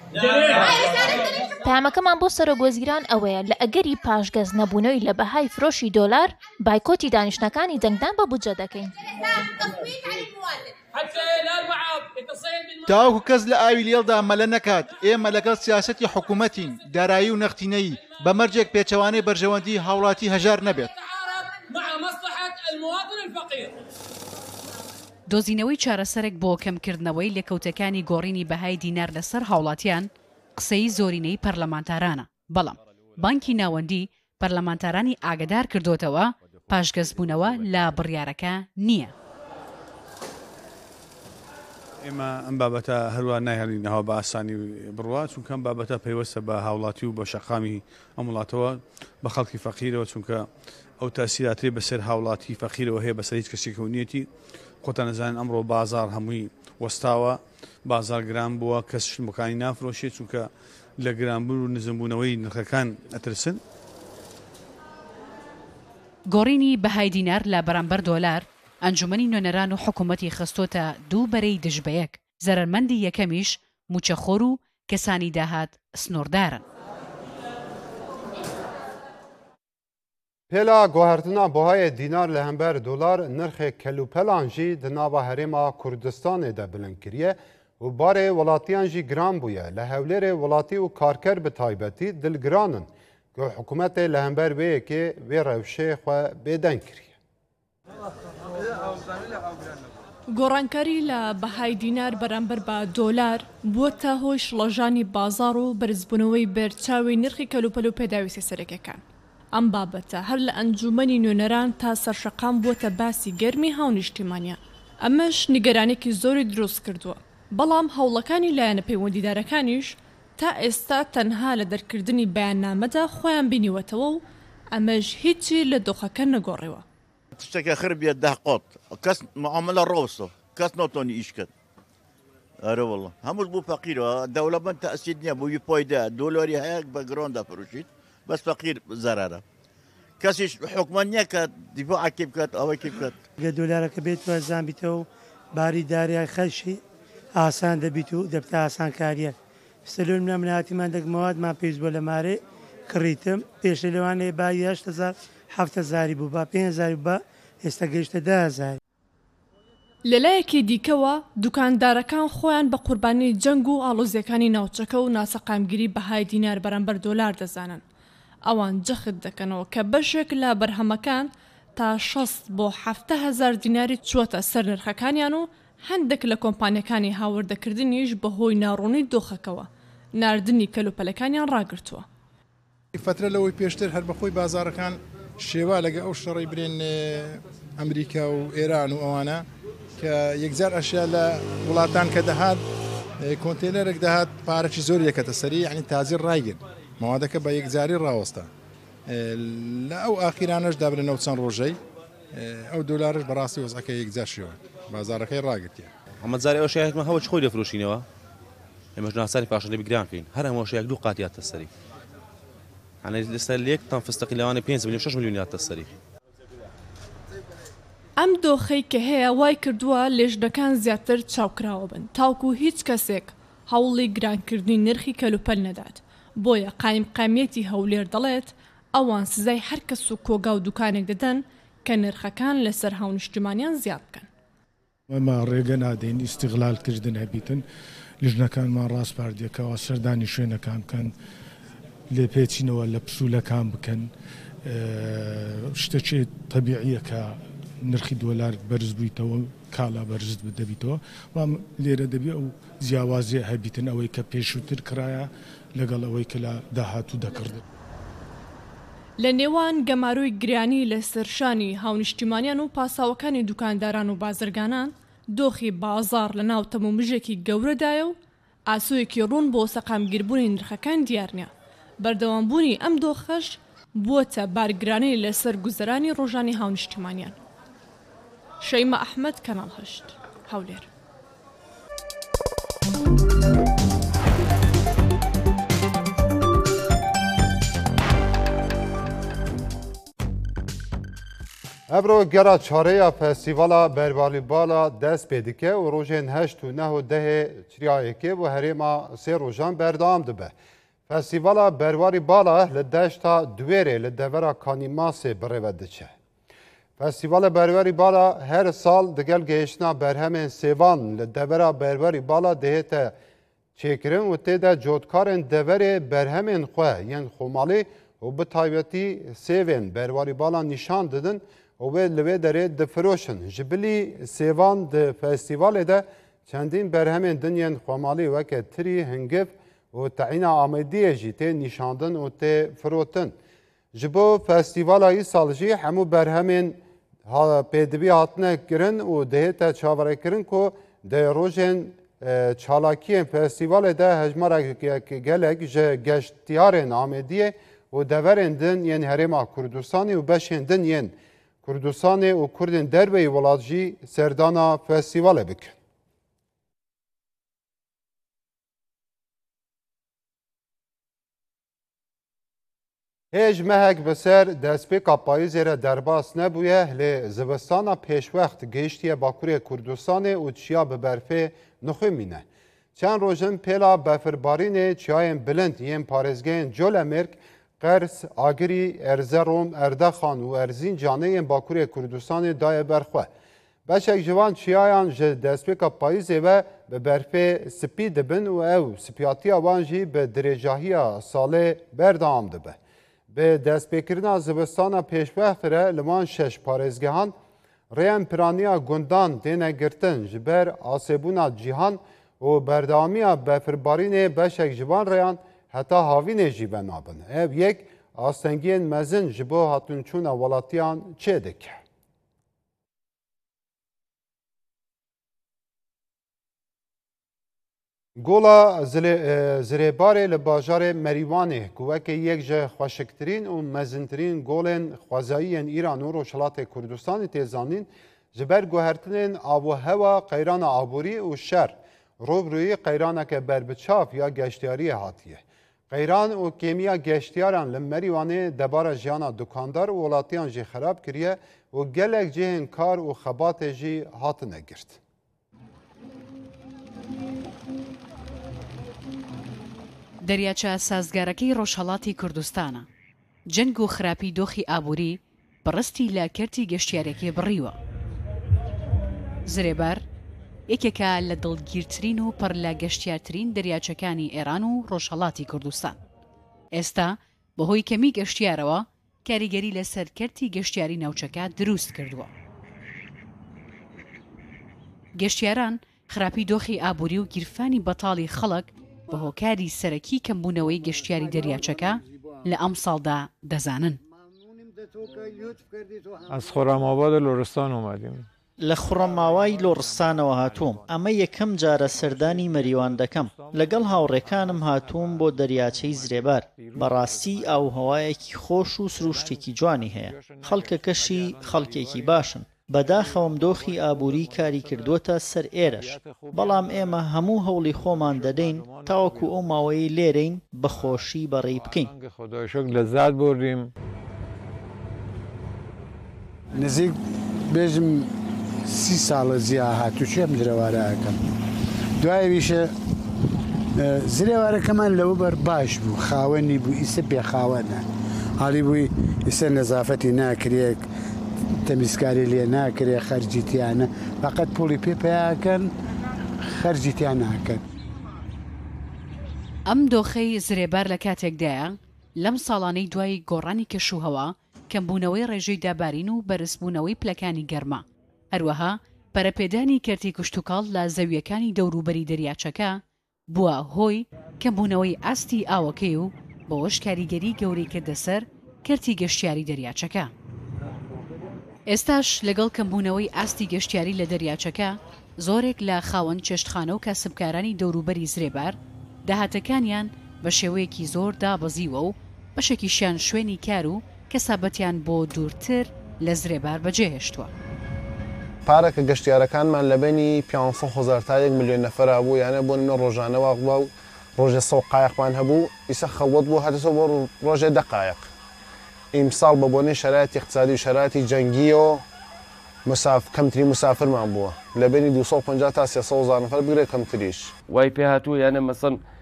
پامەکەمان بۆ سەرۆگۆزیران ئەوەیە لە ئەگەری پاشگەز نەبوونەوەی لە بەهای فرۆشی دۆلار بایکۆتی دانیشتەکانی دەنگدان بە بودجە دەکەین. تاوەکو کەس لە ئاوی لێڵدا مەلە نەکات. ئێمە لەگەڵ سیاسەتی حکوومەتین، دارایی و نەختینەیی بە مەرجێک پێچەوانەی بەرژەوەندی هاوڵاتی هەژار نەبێت. دۆزینەوەی چارەسەرێک بۆ کەمکردنەوەی لێکەوتەکانی گۆڕینی بەهای دینار لەسەر هاوڵاتیان قسەی زۆرینەی پەرلەمانتارانە. بەڵام بانکی ناوەندی پەرلەمانتارانی ئاگدار کردوتەوە پاشگەزبوونەوە لە بڕیارەکە نییە. ئێمە ئەم بابەتە هەروە نایهێڵینەوە بە ئاسانی بڕوا، چونکە ئەم بابەتە پەیوەستە بە هاوڵاتی و بە شەقامی ئەم وڵاتەوە بە خەڵکی فەقیرەوە، چونکە ئەو تاسیراتێ بەسەر هاوڵاتی فەقیرەوە هەیە بەسەر هیچ کەسێکە نیەتی. خۆتان نەزانن ئەمڕۆ بازار هەمووی وەستاوە، بازار گران بووە، کەس شتمەکانی نافرۆشێت چونکە لە گرانبوون و نزمبوونەوەی نرخەکان ئەترسن. گۆڕینی بەهای دینار لە بەرامبەر دۆلار ئەنجومەنی نوێنەران و حکوومەتی خستۆتە دوو بەرەی دژبەیەک. زەرمەندی یەکەمیش موچەخۆر و کەسانی داهات سنووردارن. پێلا گۆهردنا بەهای دینار لە هەمبەر دۆلار نرخێک کەلوپەلان جی di nava herêma Kurdistanê de bilind kiriye û barê welatîyan jî giran bûye. Li hewlêrê welatî û karker bi taybetî dilgiranin ku hikûmetê li hember vê yekê vê rewşê xwe bêdeng kiriye. گۆڕانکاری لە بەهای دینار بەرامبەر بە دۆلار بووەتە هۆی شڵەژانی بازاڕ و بەرزبوونەوەی بەرچاوی نرخی کەلوپەل و پێداویستی سەرەکیەکان. ئەم بابەتە هەر لە ئەنجومەنی نوێنەران تا سەرشەقام بووەتە باسی گەرمی هاونیشتیمانیە. ئەمەش نیگەرانێکی زۆری دروست کردووە. بەڵام هەوڵەکانی لایەنە پەیوەندیدارەکانیش تا ئێستا تەنها لە دەرکردنی بەیاننامەدا خۆیان بینیوەتەوە و ئەمەش هیچی لە دۆخەکە نەگۆڕیوە. تشتكي خربية دهقات كاس معاملة روسو كاس نوتوني إيشكت أره والله همش بو فقير الدولة من تأسيدني بو يبايدا دولاري هيك باجروندا فروشيت بس فقير زرارة كاسيش حكمانية كات دفاع كيف كات أو كيف كات دولار كبيت وزان بيتو باري داري خشي آسان دبيتو دبتا آسان كاريا سلول من مناتي من دك مواد ما بيز ولا ماري كريتم بيش لواني باي 8000 7,000 بوو بە 5,000 بە ئێستا گەیشتە 10,000. لەلایەکی دیکەوە دوکاندارەکان خۆیان بە قوربانی جەنگ و ئاڵۆزیەکانی ناوچەکە و ناسەقامگیری بەهای دینار بەرامبەر دۆلار دەزانن. ئەوان جەخت دەکەنەوە کە بەشێک لە بەرهەمەکان تا 6 بۆ 7,000 دیناری چووەتە سەر نرخەکانیان و هەندێک لە کۆمپانیەکانی هاوردەکردنیش بەهۆی ناڕوونی دۆخەکەوە ناردنی کەلوپەلەکانیان ڕاگرتووە. فترە لەوەی پێشتر هەر بەخۆی بازارەکان شێوا لەگە ئەو شەڕی برێن ئەمریکا و ئێران و ئەوانە کە یەکجار ئەشیا لە وڵاتان کە دەهات کۆنتێنەرێک دەهات پارەی زۆر یەکەتە سەری یعنی تازی ڕایگرن ماوادەکە بە یەکجاری ڕاوەستا لە ئەو ئاخیرانەش دابرێنەوە چەند ڕۆژەی ئەو دۆلارش بەڕاستی وەزەکە یەکجار شێوە بازارەکەی ڕاگرتیە. ئەمە جارێ ئەو شایەتمە هەوە خۆی دەفرۆشینەوە ئێمەش ناساری پاشەی بگرانکەین هەر هەموو شەیەک دوو قاتیاتە سەری. يعني لسه ليك تم فستقي لواني 5 مليون 6 مليونات السري. ئەم دۆخەی کە هەیە وای کردووە لێژنەکان زیاتر چاوکراوە بن تاوکو هیچ کەسێک هەوڵی گرانکردنی نرخی کەلوپەل نەدات. بۆیە قایمقامیەتی هەولێر دەڵێت ئەوان سزای هەر کەس و کۆگا و دوکانێک دەدەن کە نرخەکان لەسەر هاونیشتیمانیان زیاد بکەن. ئەمە ڕێگە نادەین ئیستیغلالکردن هەبیتن لیژنەکانمان ڕاستپاردیەکەوە سەردانی شوێنەکان بکەن لێ پێچینەوە لە پسوولەکان بکەن شتێکی تەبیعیە کە نرخی دۆلار بەرز بوویتەوە کالا بەرز دەبیتەوە وام لێرە دەبێت ئەو جیاوازیە هەبیتن ئەوەی کە پێشووتر کرایە لەگەڵ ئەوەی کە لە داهاتوو دەکردن. لە نێوان گەماروی گرانی لە سەرشانی هاونیشتیمانیان و پاساوەکانی دوکانداران و بازرگانان دۆخی بازار لە ناو تەمومژێکی گەورەدایە و ئاسوویەکی ڕوون بۆ سەقامگیربوونی نرخەکان دیار نییە. بەردەوامبوونی ئەم دۆخەش بووەتە بارگرانەی لەسەر گوزەرانی ڕۆژانی هاونیشتیمانیان. شەیمە ئەحمەد کەناڵ 8 هەولێر. ابرو گرا چاره فستیوالا بروالی بالا دست پیدکه و روزین 8 و 9 و 10 چریایکه و هریما 3 روزان بردام دبه. فستیوالا بروالی بالا لدشتا دویره لدورا کانیماسه بروده. فستیوال بروالی بالا هر سال دگل گیشنا برهم سیوان لدورا بروالی بالا دهتا چیکرن و تیدا جودکارن دوره برهم خواه ین خومالی و به تایبتی سیوین بروالی بالا نشان دادن و به لوی داره دفروشن. جبلی سیوان ده فستیوال ده چندین برهم دنین خومالی وکه تری هنگف و تعیین آمدیه جی تی نشاندن و تی فروتن. جبو فستیوال ای سال جی همو برهمین پیدوی هاتنه کرن و دهتا چاوره کرن که ده روژن چالاکیین فستیوال ده هجمارا گلک گشتیارن آمدیه و دورن دن ین هرما کردستانی و بشین دن ین کردستانی و کردن دربی ولاد جی سردانا فستیوال بکن. هیچ مهک بسر دستپیکا پاییزی را درباس نبویه لی زوستانا پیش وقت گیشتیه باکوری کردستان و چیا به برفه نخومینه. چند روزن پیلا بفربارین چیاین بلند ین پارزگین جول امرک قرس آگری ارزروم اردخان و ارزین جانه ین باکوری کردستان دای برخواه. بشک جوان چیایان جه دستپیکا پاییزی و به برفه سپی دبن و او سپیاتی آوانجی به درجاهی ساله بردام دبه. به دستپیکرنا زوستانا پیشوقت را لمان 6 پارێزگەهان ڕێیان پرانیا گوندان دێنە گرتن ji ber asêbûna cîhan û berdewamiya befirbarînê beşek ji van rêyan heta havînê jî venabin. Ev yek astengiyên mezin ji bo hatûnçûna welatiyan çê dike. Gola zirêbarê li bajarê Merîwanê ku weke yek ji xweşiktirîn û mezintirîn golên xwezayiyên Îran û Rojhilatê Kurdistanê tê zanîn ji ber guhertinên avohewa qeyrana aborî û şer robrûyî qeyraneke berbiçav ya geştyariyê hatiye. Qeyran û kêmiya geştyaran li Merîwanê debara jiyana dukandar û welatiyan jî xerab kiriye û gelek cihên kar û xebatê jî hatine girt. دەریاچە سازگارەکەی ڕۆژهەڵاتی کوردستانە. جەنگ و خراپی دۆخی ئابووری بەڕستی لە کەرتی گەشتیارێکی بڕیوە. زرێبەر یەکێکە لە دڵگیرترین و پڕ لە گەشتیارترین دەریاچەکانی ئێران و ڕۆژهەڵاتی کوردستان. ئێستا بەهۆی کەمی گەشتیارەوە کاریگەری لەسەر کەرتی گەشتیاری ناوچەکە دروست کردووە. گەشتیاران خراپی دۆخی ئابووری و گیرفانی بەتاڵی خەڵک بە هۆکاری سەرەکی کەمبوونەوەی گەشتیاری دەریاچەکە لە ئەم ساڵدا دەزانن. از خرم‌آباد لرستان اومدیم. لە خوڕەماوای لۆڕستانەوە هاتووم. ئەمە یەکەم جارە سەردانی مەریوان دەکەم. لەگەڵ هاوڕێکانم هاتووم بۆ دەریاچەی زرێبار. بەڕاستی ئاوهەوایەکی خۆش و سروشتێکی جوانی هەیە. خەڵکەکەشی خەڵکێکی باشن. بەداخەوم دۆخی ئابووری کاری کردووەتە سەر ئێرەش. بەڵام ئێمە هەموو هەوڵی خۆمان دەدەین تاوەکو ئەو ماوەی لێرەین بەخۆشی بەڕێی بکەین. لەزات بردیم. نزیک بێژم 30 ساڵە زییا هاتوچێم زرێوارەکەم. دوایویشە زرێوارەکەمان لەوە بەر باش بوو خاوەنی بوو ئیسە پێخاوەنە. حاڵی بووی ئیسە نەزافەتی ناکرێک تەمیزکاری لێ ناکرێ خەرجیتیانە فقط پوڵی پێپیاکەن خەرجیتیان ناکەن. ئەم دۆخەی زرێبار لە کاتێکدایە لەم ساڵانەی دوای گۆڕانی کەشوهەوا کەمبوونەوەی ڕێژەی دابارین و بەرزبوونەوەی پلەکانی گەرما. هەروەها پەرەپێدانی کەرتی کشتتوکاڵ لە زەویەکانی دەوروبەری دەریاچەکە بووە هۆی کەمبوونەوەی ئاستی ئاوەکەی و بەوەش کاریگەری گەورەی کردە سەر کەرتی گەشتیاری دەریاچەکە. ئێستاش لەگەڵ کەمبوونەوەی ئاستی گەشتیاری لە دەریاچەکە زۆرێک لە خاوەن چێشتخانە و کاسبکارانی دەوروبەری زرێبار داهاتەکانیان بە شێوەیەکی زۆر دابەزیوە و بەشێکیشیان شوێنی کار و کەسابەتیان بۆ دوورتر لە زرێبار بەجێهێشتووە. پارەکە گەشتیارەکانمان لە بینی 500,000 تا 1 ملیۆن نەفەر بوو یانە بۆ نمە ڕۆژانەوە و ڕۆژێ 100 قایقمان هەبوو ئیسە خەوت بوو هەتەوە بۆ ڕۆژێ 10 قایق. ئیمساڵ بە بۆنەی شەرایەتی اقتصادی و شەرایەتی جەنگی و کەمتری مسافرمان بووە لە بینی 250 تا 300 نفر بگرێت کەمتریش وای پێ هاتوو یانە مەسەن